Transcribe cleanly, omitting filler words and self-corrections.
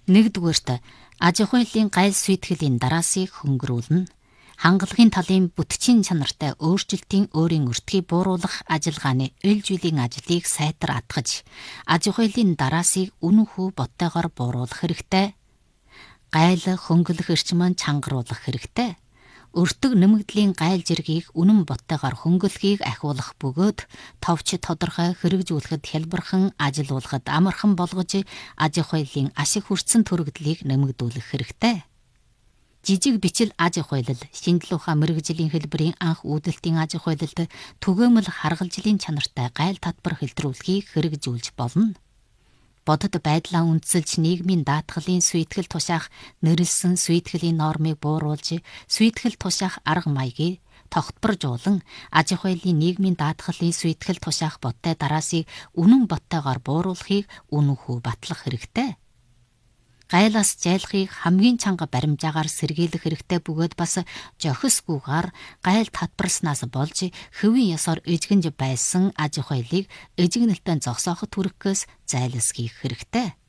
Нэгдүгээрт аж ахуйн гайл сүйтгэлийн дараасыг хөнгөрүүлнэ. Хангалагын талын бүтцийн чанартай өөрчлөлтийн өөрийн өртгийг бууруулах ажиллагааны ээлжүүлийн ажлыг сайтар атгаж, аж ахуйн дараасыг үнэн хүү боттойгоор бууруулах хэрэгтэй. Гайл хөнгөлөх эрчим чангаруулах хэрэгтэй. Өртөг нэмэгдлийн гайл жиргийг үнэн боттойгоор хөнгөлөхийг ахиулах бөгөөд товч тодорхой хэрэгжүүлэхэд хялбархан ажилуулахад амархан болгож аж ахуйн ашиг хүртсэн төрөгдлийг нэмэгдүүлэх хэрэгтэй. Жижиг бичил аж ахуйлал, шинжлэх ухаан мэргэжлийн хэлбэрийн анх үүдэлтийн аж ахуйлалд түгээмэл харгалжлын чанартай гайл татвар хэлтрүүлэхийг хэрэгжүүлж болно. Бодит байдлаа үндэслэж нийгмийн даатгалын сүйтгэл тушаах нэрэлсэн сүйтгэлийн нормыг бууруулж, сүйтгэл тушаах арга маягийг тогтворжуулан, аж ахуйн нийгмийн даатгалын сүйтгэл тушаах боттой дараасыг үнэн боттойгоор бууруулахыг үнэн хүү батлах хэрэгтэй. Гайлаас жайлахыг хамгийн чанга баримжаагаар сэргийлэх хэрэгтэй бөгөөд бас жохисгүйгээр гайл татварласнаас болж хэвийн ёсоор эжгэнж байсан аж ахуйлыг эжигнэлтэн зогсоохот хүрэхээс зайлсхийх хэрэгтэй.